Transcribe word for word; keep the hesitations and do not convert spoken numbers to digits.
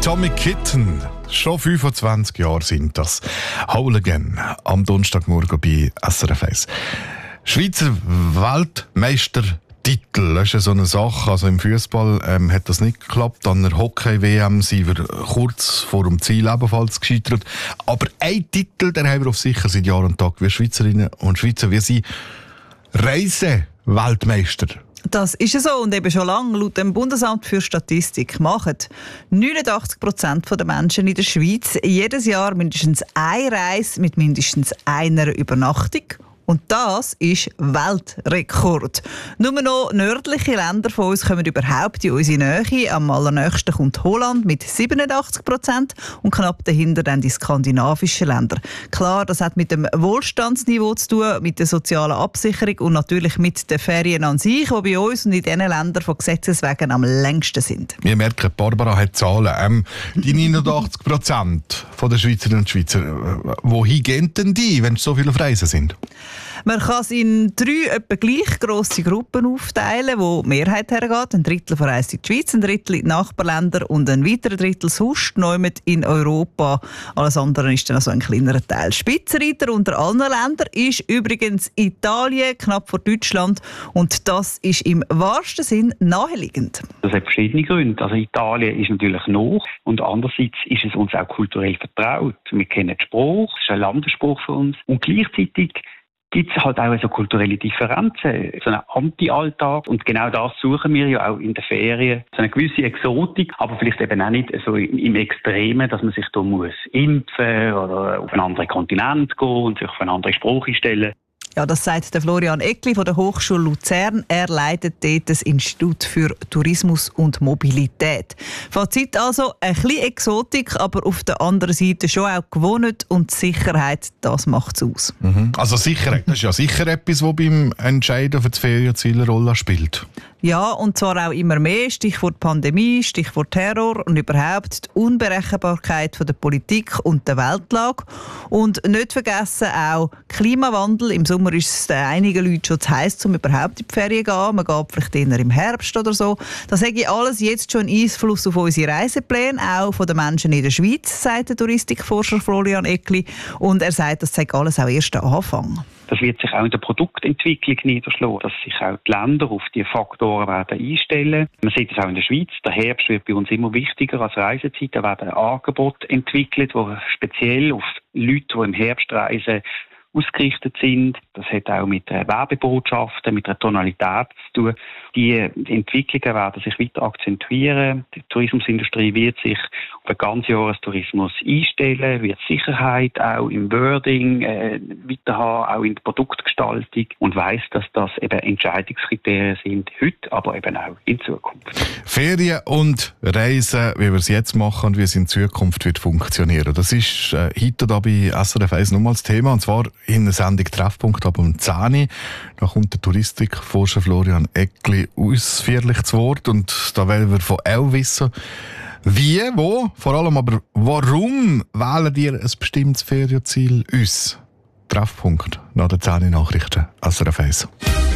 Tommy Kitten. Schon fünfundzwanzig Jahre sind das. Whole Again am Donnerstagmorgen bei S R F eins. Schweizer Weltmeistertitel, das ist ja so eine Sache. Also im Fußball ähm, hat das nicht geklappt. An der Hockey-W M sind wir kurz vor dem Ziel ebenfalls gescheitert. Aber ein Titel, den haben wir auf sicher seit Jahr und Tag. Wir Schweizerinnen und Schweizer, wir sind Reise-Weltmeister. Das ist so und eben schon lange. Laut dem Bundesamt für Statistik machen neunundachtzig Prozent der Menschen in der Schweiz jedes Jahr mindestens eine Reise mit mindestens einer Übernachtung. Und das ist Weltrekord. Nur noch nördliche Länder von uns kommen überhaupt in unsere Nähe. Am allernächsten kommt Holland mit siebenundachtzig Prozent und knapp dahinter dann die skandinavischen Länder. Klar, das hat mit dem Wohlstandsniveau zu tun, mit der sozialen Absicherung und natürlich mit den Ferien an sich, die bei uns und in diesen Ländern von Gesetzes wegen am längsten sind. Wir merken, Barbara hat Zahlen. Ähm, die neunundachtzig Prozent der Schweizerinnen und Schweizer, wohin gehen denn die, wenn es so viele auf Reisen sind? Man kann es in drei etwa gleich grosse Gruppen aufteilen, wo die Mehrheit hergeht. Ein Drittel verreist in die Schweiz, ein Drittel in die Nachbarländer und ein weiterer Drittel sonst neu in Europa. Alles andere ist dann also ein kleinerer Teil. Spitzenreiter unter allen Ländern ist übrigens Italien, knapp vor Deutschland. Und das ist im wahrsten Sinn naheliegend. Das hat verschiedene Gründe. Also Italien ist natürlich nah und andererseits ist es uns auch kulturell vertraut. Wir kennen den Spruch, es ist ein Landesspruch für uns. Und gleichzeitig gibt es halt auch so kulturelle Differenzen, so einen Anti-Alltag. Und genau das suchen wir ja auch in den Ferien. So eine gewisse Exotik, aber vielleicht eben auch nicht so im Extremen, dass man sich da muss impfen oder auf einen anderen Kontinent gehen und sich auf eine andere Sprache stellen. Ja, das sagt der Florian Eckli von der Hochschule Luzern. Er leitet dort das Institut für Tourismus und Mobilität. Fazit also, ein bisschen Exotik, aber auf der anderen Seite schon auch gewohnt und Sicherheit, das macht es aus. Mhm. Also Sicherheit, das ist ja sicher etwas, das beim Entscheiden für das Ferienziel eine Rolle spielt. Ja, und zwar auch immer mehr. Stichwort Pandemie, Stichwort Terror und überhaupt die Unberechenbarkeit von der Politik und der Weltlage. Und nicht vergessen auch Klimawandel. Im Sommer ist es einigen Leuten schon zu heiß, um überhaupt in die Ferien zu gehen. Man geht vielleicht eher im Herbst oder so. Das hat alles jetzt schon einen Einfluss auf unsere Reisepläne, auch von den Menschen in der Schweiz, sagt der Touristikforscher Florian Eckli. Und er sagt, das sei alles auch erst der Anfang. Das wird sich auch in der Produktentwicklung niederschlagen, dass sich auch die Länder auf diese Faktoren werden einstellen. Man sieht es auch in der Schweiz. Der Herbst wird bei uns immer wichtiger als Reisezeit. Da werden Angebote entwickelt, die speziell auf Leute, die im Herbst reisen, ausgerichtet sind. Das hat auch mit Werbebotschaften, mit der Tonalität zu tun. Die Entwicklungen werden sich weiter akzentuieren. Die Tourismusindustrie wird sich auf einen Ganzjahrestourismus einstellen, wird Sicherheit auch im Wording äh, weiter haben, auch in der Produktgestaltung und weiss, dass das eben Entscheidungskriterien sind, heute, aber eben auch in Zukunft. Ferien und Reisen, wie wir es jetzt machen und wie es in Zukunft wird funktionieren. Das ist äh, heute da bei S R F eins nochmal das Thema, und zwar in der Sendung Treffpunkt ab um zehn Uhr. Da kommt der Touristikforscher Florian Eckli ausführlich zu Wort und da wollen wir von auch wissen, wie, wo, vor allem aber warum wählen ihr ein bestimmtes Ferienziel uns? Treffpunkt nach den zehn Uhr Nachrichten S R F eins.